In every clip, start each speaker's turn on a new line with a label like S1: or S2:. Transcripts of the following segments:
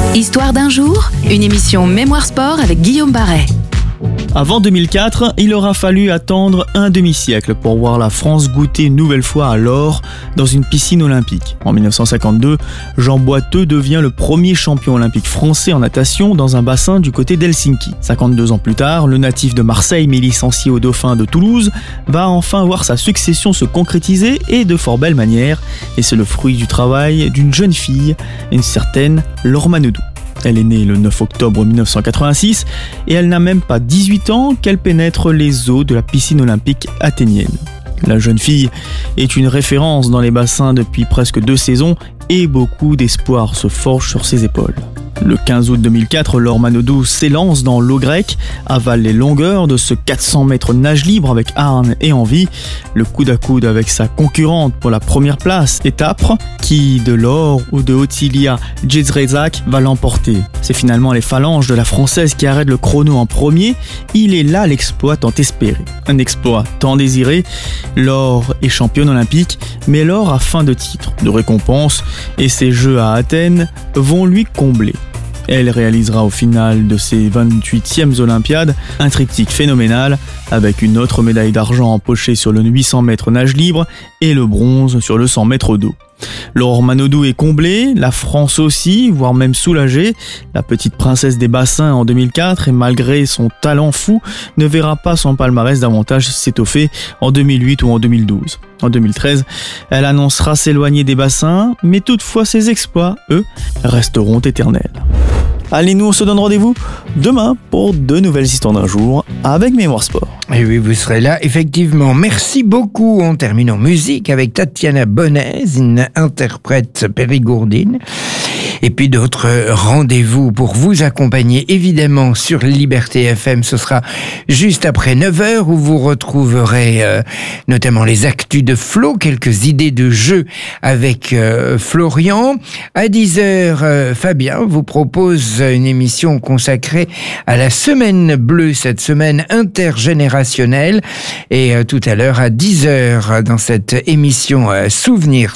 S1: Histoire d'un jour, une émission Mémoire Sport avec Guillaume Barret.
S2: Avant 2004, il aura fallu attendre un demi-siècle pour voir la France goûter une nouvelle fois à l'or dans une piscine olympique. En 1952, Jean Boiteux devient le premier champion olympique français en natation dans un bassin du côté d'Helsinki. 52 ans plus tard, le natif de Marseille mais licencié au Dauphin de Toulouse va enfin voir sa succession se concrétiser et de fort belle manière. Et c'est le fruit du travail d'une jeune fille, une certaine Laure Manodou. Elle est née le 9 octobre 1986 et elle n'a même pas 18 ans qu'elle pénètre les eaux de la piscine olympique athénienne. La jeune fille est une référence dans les bassins depuis presque 2 saisons et beaucoup d'espoir se forge sur ses épaules. Le 15 août 2004, Laure Manodou s'élance dans l'eau grecque, avale les longueurs de ce 400 mètres nage libre avec harne et envie. Le coude à coude avec sa concurrente pour la première place, Etapre, qui de Laure ou de Ottilia Jezrezak va l'emporter. C'est finalement les phalanges de la Française qui arrêtent le chrono en premier. Il est là l'exploit tant espéré. Un exploit tant désiré. Laure est championne olympique, mais Laure a faim de titres, de récompenses, et ses Jeux à Athènes vont lui combler. Elle réalisera au final de ses 28e Olympiades un triptyque phénoménal avec une autre médaille d'argent empochée sur le 800 mètres nage libre et le bronze sur le 100 mètres d'eau. Laure Manodou est comblée, la France aussi, voire même soulagée. La petite princesse des bassins en 2004 et malgré son talent fou ne verra pas son palmarès davantage s'étoffer en 2008 ou en 2012. En 2013, elle annoncera s'éloigner des bassins, mais toutefois ses exploits, eux, resteront éternels. Allez, nous on se donne rendez-vous demain pour 2 nouvelles histoires d'un jour avec Mémoire Sport.
S3: Et oui, vous serez là, effectivement. Merci beaucoup. On termine en musique avec Tatiana Bonez, une interprète périgourdine. Et puis d'autres rendez-vous pour vous accompagner, évidemment, sur Liberté FM. Ce sera juste après 9h où vous retrouverez notamment les actus de Flo, quelques idées de jeu avec Florian. À 10h, Fabien vous propose une émission consacrée à la Semaine Bleue, cette semaine intergénérationnelle. Et tout à l'heure, à 10h, dans cette émission Souvenir,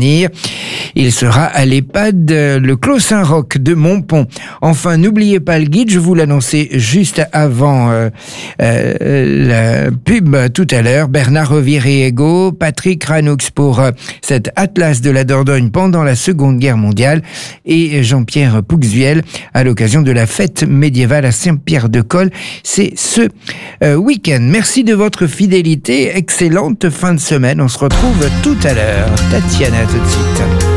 S3: il sera à l'EHPAD le Clos Saint-Roch de Montpont. Enfin, n'oubliez pas le guide, je vous l'annonçais juste avant la pub tout à l'heure. Bernard Oviriego, Patrick Ranoux pour cet Atlas de la Dordogne pendant la Seconde Guerre mondiale et Jean-Pierre Pouxuel à l'occasion de la fête médiévale à Saint-Pierre-de-Colle. C'est ce week-end. Merci de votre fidélité. Excellente fin de semaine. On se retrouve tout à l'heure. Tatiana, tout de suite.